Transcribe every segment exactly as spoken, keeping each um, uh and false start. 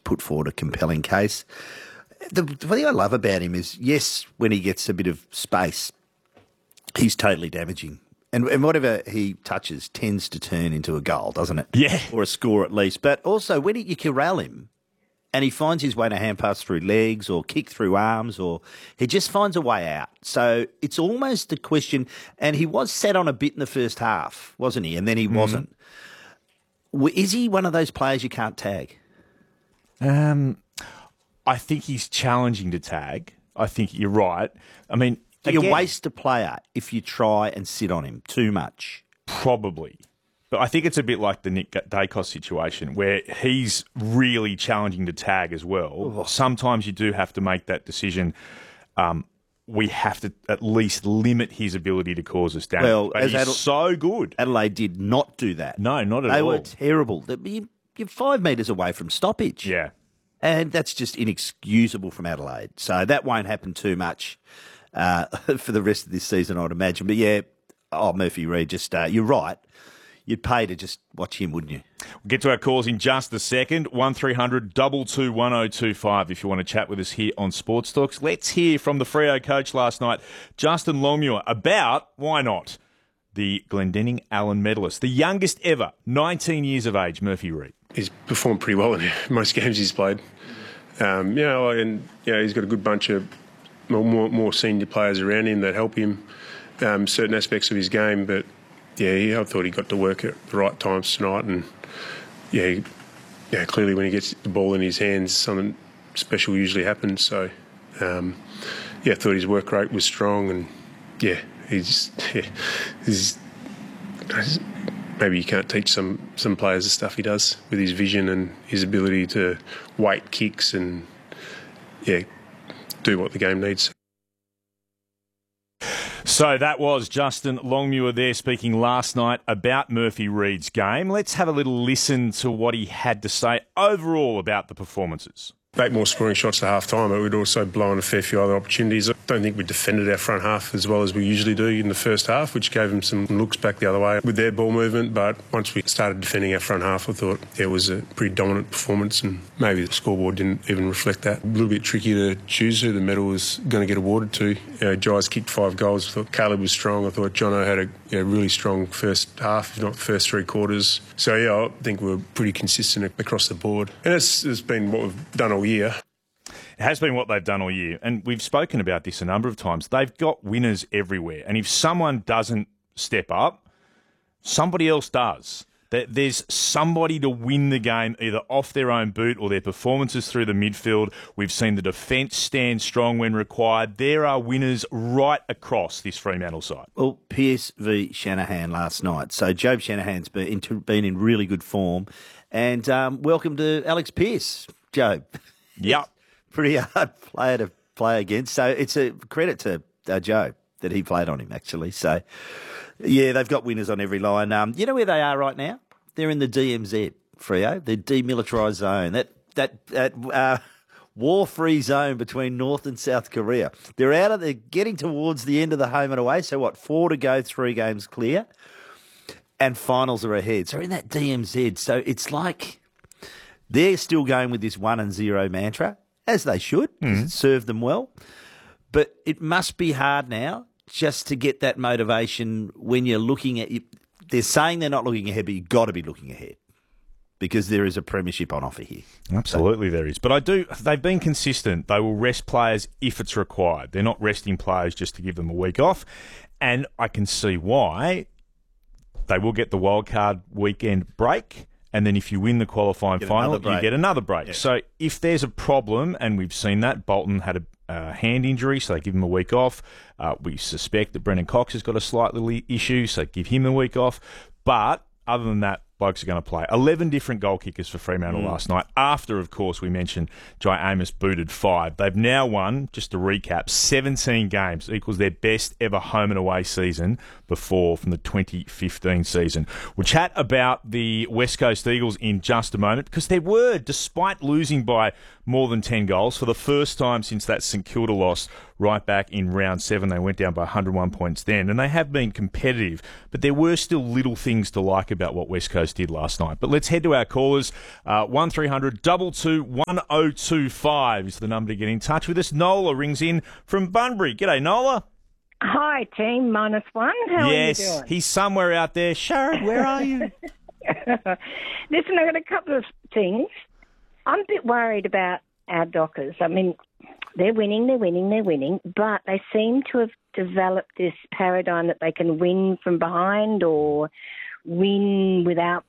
put forward a compelling case. The, the thing I love about him is, yes, when he gets a bit of space, he's totally damaging. And, and whatever he touches tends to turn into a goal, doesn't it? Yeah. Or a score at least. But also, when he, you corral him and he finds his way to hand pass through legs or kick through arms, or he just finds a way out. So it's almost a question, and he was set on a bit in the first half, wasn't he? And then he mm-hmm. wasn't. Is he one of those players you can't tag? Um, I think he's challenging to tag. I think you're right. I mean... Do you waste a player if you try and sit on him too much? Probably. But I think it's a bit like the Nick Dacos situation where he's really challenging to tag as well. Oh. Sometimes you do have to make that decision. Um, we have to at least limit his ability to cause us damage. Well, but as he's Adela- so good. Adelaide did not do that. No, not at they all. They were terrible. You're five metres away from stoppage. Yeah. And that's just inexcusable from Adelaide. So that won't happen too much. Uh, for the rest of this season, I'd imagine. But yeah, oh, Murphy Reid, just uh, you're right. You'd pay to just watch him, wouldn't you? We'll get to our calls in just a second. one three hundred two two one oh two five if you want to chat with us here on Sports Talks. Let's hear from the Freo coach last night, Justin Longmuir, about, why not, the Glendinning Allen medalist, the youngest ever, nineteen years of age, Murphy Reid. He's performed pretty well in most games he's played. Um, you know, and you know, he's got a good bunch of More, more senior players around him that help him um, certain aspects of his game. But yeah, he, I thought he got to work at the right times tonight, and yeah, he, yeah, clearly when he gets the ball in his hands, something special usually happens. So um, yeah, I thought his work rate was strong, and yeah, he's yeah, he's maybe you can't teach some some players the stuff he does with his vision and his ability to weight kicks and yeah. do what the game needs. So that was Justin Longmuir there speaking last night about Murphy Reid's game. Let's have a little listen to what he had to say overall about the performances. Eight more scoring shots at half-time, but we'd also blown a fair few other opportunities. I don't think we defended our front half as well as we usually do in the first half, which gave them some looks back the other way with their ball movement. But once we started defending our front half, I thought yeah, it was a pretty dominant performance, and maybe the scoreboard didn't even reflect that. A little bit tricky to choose who the medal was going to get awarded to. You know, Jai's kicked five goals. I thought Caleb was strong. I thought Jono had a you know, really strong first half, if not the first three quarters. So, yeah, I think we were pretty consistent across the board. And it's, it's been what we've done all year. It has been what they've done all year. And we've spoken about this a number of times. They've got winners everywhere. And if someone doesn't step up, somebody else does. There's somebody to win the game either off their own boot or their performances through the midfield. We've seen the defence stand strong when required. There are winners right across this Fremantle side. Well, Pearce v Shanahan last night. So Jobe Shanahan's been in, been in really good form. And um, welcome to Alex Pearce, Jobe. Yep. Pretty hard player to play against. So it's a credit to uh, Jobe that he played on him, actually. So, yeah, they've got winners on every line. Um, you know where they are right now? They're in the D M Z, Freo, the demilitarised zone, that that that uh, war-free zone between North and South Korea. They're out of, they're getting towards the end of the home and away. So what? Four to go, three games clear, and finals are ahead. So in that D M Z, so it's like they're still going with this one and zero mantra, as they should, because mm-hmm. it served them well. But it must be hard now just to get that motivation when you're looking at. They're saying they're not looking ahead, but you've got to be looking ahead because there is a premiership on offer here. Absolutely, so. There is. But I do. They've been consistent. They will rest players if it's required. They're not resting players just to give them a week off, and I can see why. They will get the wildcard weekend break. And then if you win the qualifying get final, you get another break. Yeah. So if there's a problem, and we've seen that, Bolton had a uh, hand injury, so they give him a week off. Uh, we suspect that Brendan Cox has got a slight little issue, so give him a week off. But other than that, blokes are going to play. eleven different goal kickers for Fremantle mm. last night. After, of course, we mentioned Jai Amos booted five. They've now won, just to recap, seventeen games, equals their best ever home and away season before from the twenty fifteen season. We'll chat about the West Coast Eagles in just a moment, because there were, despite losing by more than ten goals, for the first time since that St Kilda loss, right back in round seven. They went down by one hundred one points then, and they have been competitive, but there were still little things to like about what West Coast did last night. But let's head to our callers. Uh, one three hundred two two one oh two five is the number to get in touch with us. Nola rings in from Bunbury. G'day, Nola. Hi, team minus one. How yes, are you doing? He's somewhere out there. Sharon, where are you? Listen, I've got a couple of things. I'm a bit worried about our Dockers. I mean, they're winning, they're winning, they're winning, but they seem to have developed this paradigm that they can win from behind or win without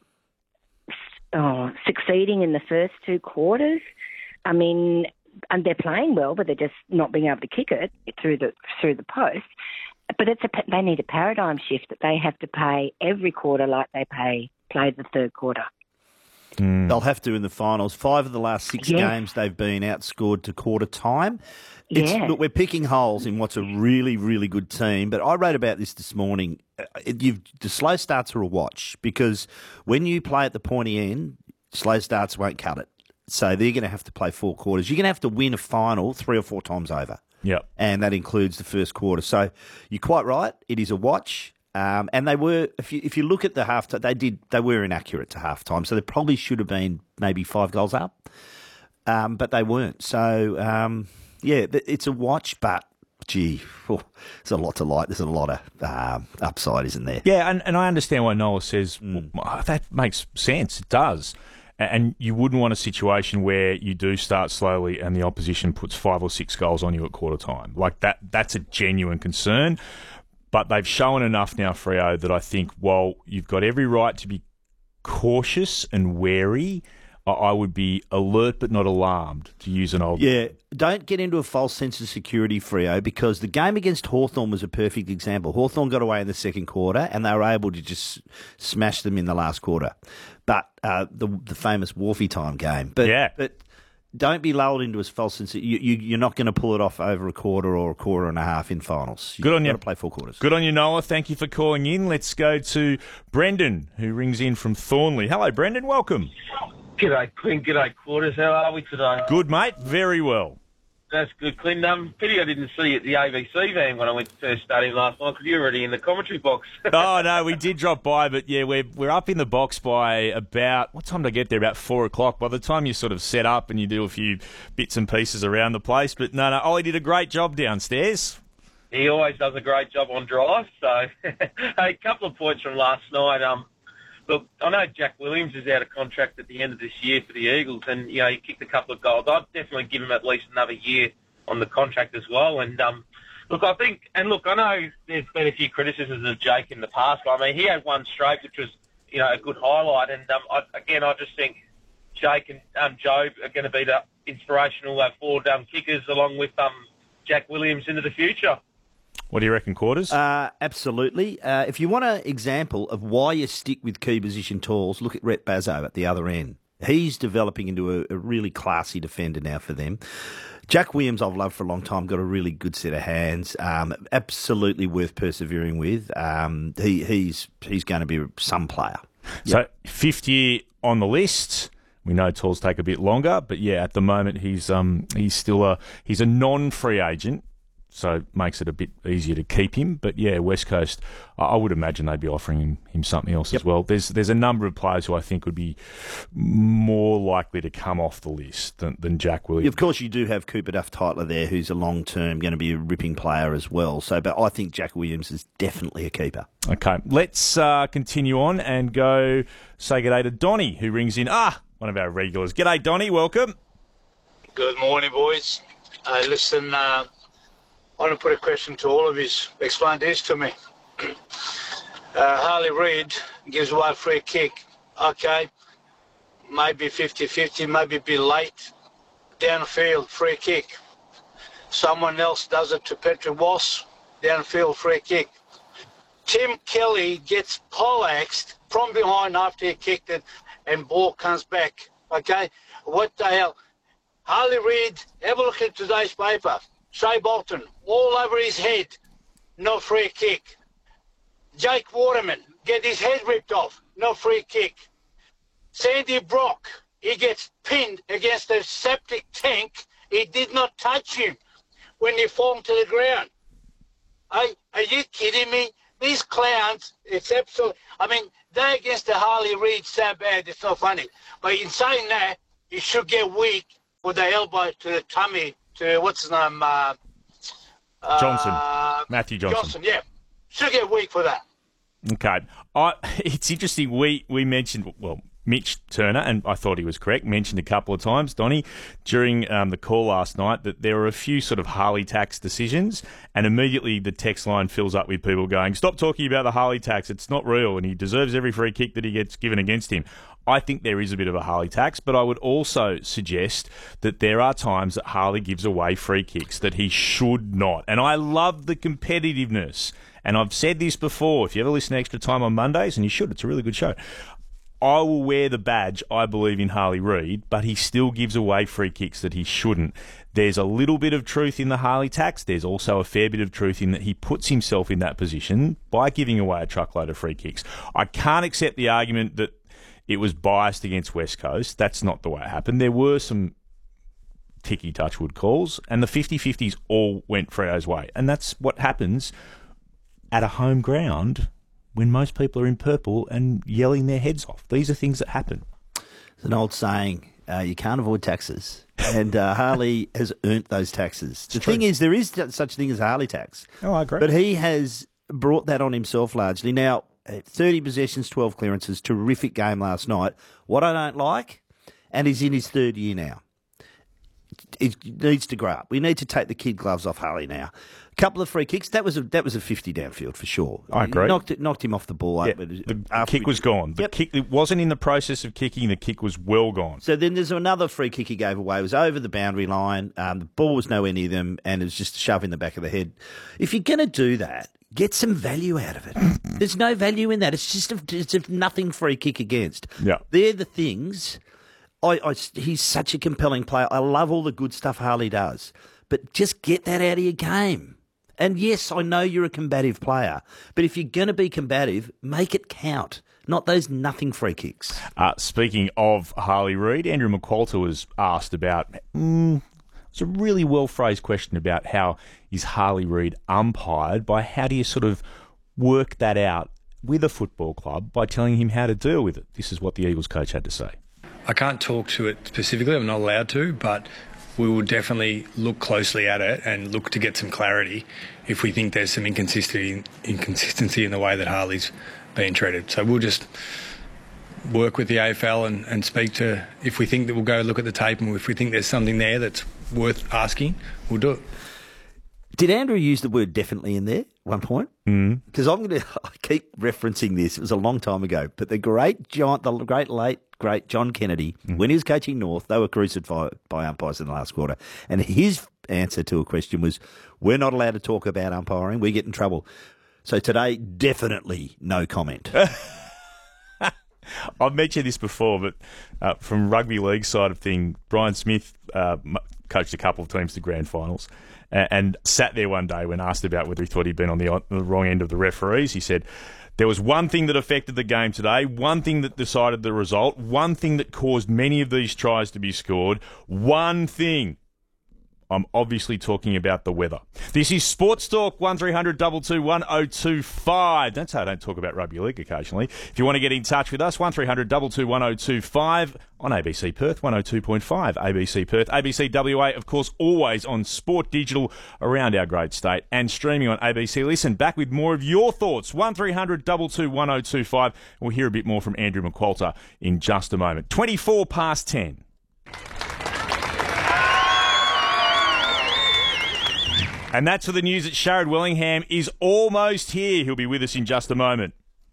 oh, succeeding in the first two quarters. I mean, and they're playing well, but they're just not being able to kick it through the through the post. But it's a they need a paradigm shift that they have to pay every quarter like they pay played the third quarter. Mm. They'll have to in the finals. Five of the last six yes. games they've been outscored to quarter time. It's, yeah. Look, we're picking holes in what's a really, really good team. But I wrote about this this morning. You've, the slow starts are a watch because when you play at the pointy end, slow starts won't cut it. So they're going to have to play four quarters. You're going to have to win a final three or four times over. Yep. And that includes the first quarter. So you're quite right. It is a watch. Um, and they were, if you if you look at the half time, they did they were inaccurate to half time. So they probably should have been maybe five goals up, um, but they weren't. So um, yeah, it's a watch, but gee, oh, there's a lot to like. There's a lot of um, upside, isn't there? Yeah, and, and I understand why Noah says mm. well, that makes sense. It does. And you wouldn't want a situation where you do start slowly and the opposition puts five or six goals on you at quarter time. Like that, that's a genuine concern. But they've shown enough now, Freo, that I think while you've got every right to be cautious and wary, I would be alert but not alarmed, to use an old... Yeah, don't get into a false sense of security, Freo, because the game against Hawthorn was a perfect example. Hawthorn got away in the second quarter and they were able to just smash them in the last quarter. But uh, the the famous Wharfie time game. But, yeah. But don't be lulled into a false sense of... You, you, you're not going to pull it off over a quarter or a quarter and a half in finals. You've Good on you. got to play four quarters. Good on you, Noah. Thank you for calling in. Let's go to Brendan, who rings in from Thornley. Hello, Brendan. Welcome. G'day, Clint. G'day, Quarters. How are we today? Good, mate. Very well. That's good, Clint. Um, pity I didn't see you at the A B C van when I went to first stadium last night because you were already in the commentary box. Oh, no, we did drop by, but yeah, we're we're up in the box by about, what time did I get there? About four o'clock. By the time you sort of set up and you do a few bits and pieces around the place. But no, no, Ollie did a great job downstairs. He always does a great job on drive. So, hey, a couple of points from last night. Um, Look, I know Jack Williams is out of contract at the end of this year for the Eagles, and, you know, he kicked a couple of goals. I'd definitely give him at least another year on the contract as well. And, um, look, I think, and look, I know there's been a few criticisms of Jake in the past, but, I mean, he had one straight, which was, you know, a good highlight. And, um, I, again, I just think Jake and um, Joe are going to be the inspirational uh, forward um, kickers along with um, Jack Williams into the future. What do you reckon, Quarters? Uh, absolutely. Uh, if you want an example of why you stick with key position talls, look at Rhett Bazzo at the other end. He's developing into a, a really classy defender now for them. Jack Williams, I've loved for a long time, got a really good set of hands. Um, absolutely worth persevering with. Um, he, he's he's going to be some player. So, fifth year on the list. We know talls take a bit longer, but yeah, at the moment he's um he's still a he's a non-free agent. So it makes it a bit easier to keep him. But yeah, West Coast, I would imagine they'd be offering him, him something else yep. as well. There's there's a number of players who I think would be more likely to come off the list than, than Jack Williams. Of course, you do have Cooper Duff-Tytler there, who's a long-term going to be a ripping player as well. So, but I think Jack Williams is definitely a keeper. Okay, let's uh, continue on and go say good day to Donnie, who rings in. Ah, one of our regulars. G'day, Donnie. Welcome. Good morning, boys. Uh, listen... Uh, I want to put a question to all of you. Explain this to me. uh, Harley Reid gives away a free kick. Okay, maybe fifty-fifty, maybe a bit late. Downfield, free kick. Someone else does it to Patrick Ross. Downfield, free kick. Tim Kelly gets poleaxed from behind after he kicked it and ball comes back. Okay, what the hell? Harley Reid, have a look at today's paper. Shea Bolton, all over his head, no free kick. Jake Waterman, get his head ripped off, no free kick. Sandy Brock, he gets pinned against a septic tank, he did not touch him. when you fall to the ground. Are, are you kidding me? These clowns, it's absolute. I mean, they're against the Harley Reid so bad, it's not funny. But in saying that, you should get weak with the elbow to the tummy, to, what's his name? Uh, Johnson. Uh, Matthew Johnson. Johnson, yeah. Should get weak for that. Okay. I, it's interesting. We, we mentioned, well, Mitch Turner, and I thought he was correct, mentioned a couple of times, Donnie, during um, the call last night that there were a few sort of Harley tax decisions, and immediately the text line fills up with people going, stop talking about the Harley tax, it's not real, and he deserves every free kick that he gets given against him. I think there is a bit of a Harley tax, but I would also suggest that there are times that Harley gives away free kicks that he should not. And I love the competitiveness. And I've said this before, if you ever listen to Extra Time on Mondays, and you should, it's a really good show, I will wear the badge, I believe, in Harley Reid, but he still gives away free kicks that he shouldn't. There's a little bit of truth in the Harley tax. There's also a fair bit of truth in that he puts himself in that position by giving away a truckload of free kicks. I can't accept the argument that it was biased against West Coast. That's not the way it happened. There were some ticky touchwood calls, and the fifty-fifties all went Fredo's way. And that's what happens at a home ground when most people are in purple and yelling their heads off. These are things that happen. It's an old saying, uh, you can't avoid taxes. And uh, Harley has earned those taxes. The true. thing is, there is such a thing as a Harley tax. Oh, I agree. But he has brought that on himself largely. Now, thirty possessions, twelve clearances, terrific game last night. What I don't like, and he's in his third year now, it needs to grow up. We need to take the kid gloves off Harley now. A couple of free kicks. That was a that was a fifty downfield for sure. I agree. Knocked it, knocked him off the ball. Yeah, But the after kick we- was gone. The Yep. kick it wasn't in the process of kicking. The kick was well gone. So then there's another free kick he gave away. It was over the boundary line. Um, the ball was nowhere near them, and it was just a shove in the back of the head. If you're going to do that, get some value out of it. There's no value in that. It's just a, it's a nothing free kick against. Yeah. They're the things. I, I, he's such a compelling player. I love all the good stuff Harley does, but just get that out of your game. And yes, I know you're a combative player, but if you're going to be combative, make it count, not those nothing free kicks. Uh, speaking of Harley Reid, Andrew McQualter was asked about, mm, it's a really well-phrased question about how is Harley Reid umpired, by how do you sort of work that out with a football club by telling him how to deal with it. This is what the Eagles coach had to say. I can't talk to it specifically, I'm not allowed to, but we will definitely look closely at it and look to get some clarity if we think there's some inconsistency, inconsistency in the way that Harley's being treated. So we'll just work with the A F L and, and speak to, if we think that we'll go look at the tape, and if we think there's something there that's worth asking, we'll do it. Did Andrew use the word definitely in there at one point? Because mm. I'm going to keep referencing this. It was a long time ago, but the great John, the great late great John Kennedy, mm. when he was coaching North, they were crucified by umpires in the last quarter, and his answer to a question was, "We're not allowed to talk about umpiring. We get in trouble." So today, definitely no comment. I've mentioned this before, but uh, from rugby league side of thing, Brian Smith uh, coached a couple of teams to grand finals. And sat there one day when asked about whether he thought he'd been on the, on the wrong end of the referees. He said, there was one thing that affected the game today, one thing that decided the result, one thing that caused many of these tries to be scored, one thing. I'm obviously talking about the weather. This is Sports Talk, one three hundred two two one oh two five. Don't say I don't talk about rugby league occasionally. If you want to get in touch with us, one three hundred two two one oh two five on A B C Perth, one oh two point five A B C Perth. A B C W A, of course, always on Sport Digital around our great state and streaming on A B C Listen. Back with more of your thoughts, one three hundred two two one oh two five. We'll hear a bit more from Andrew McQualter in just a moment. twenty-four past ten. And that's for the news that Sharrod Wellingham is almost here. He'll be with us in just a moment.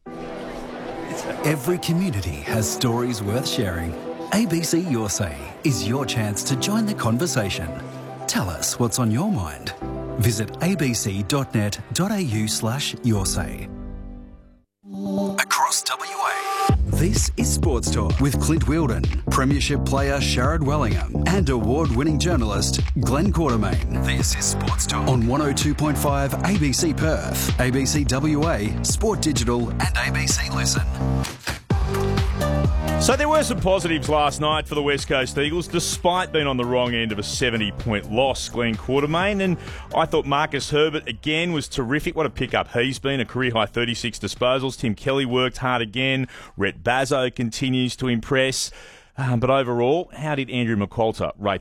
Every community has stories worth sharing. A B C Your Say is your chance to join the conversation. Tell us what's on your mind. Visit abc.net.au slash your say. Across W A. This is Sports Talk with Clint Wheeldon, Premiership player Sharrod Wellingham, and award-winning journalist Glenn Quartermain. This is Sports Talk on one oh two point five A B C Perth, A B C W A, Sport Digital, and A B C Listen. So there were some positives last night for the West Coast Eagles, despite being on the wrong end of a seventy-point loss, Glenn Quartermain. And I thought Marcus Herbert, again, was terrific. What a pickup he's been, a career-high thirty-six disposals. Tim Kelly worked hard again. Rhett Bazzo continues to impress. Um, but overall, how did Andrew McQualter rate